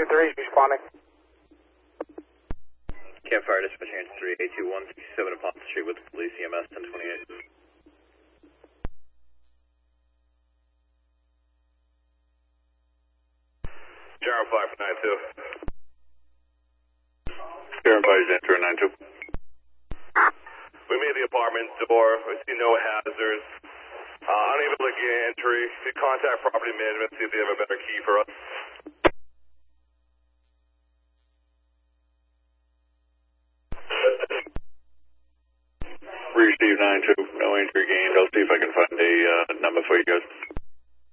3 responding. Campfire dispatch hands 382-167 upon the street with police EMS 1028. General 5 for 92. General 5 enter 92. We made the apartment door. We see no hazards. Unable to get entry. We contact property management, see if they have a better key for us. Receive 92, no entry gained. I'll see if I can find a number for you guys.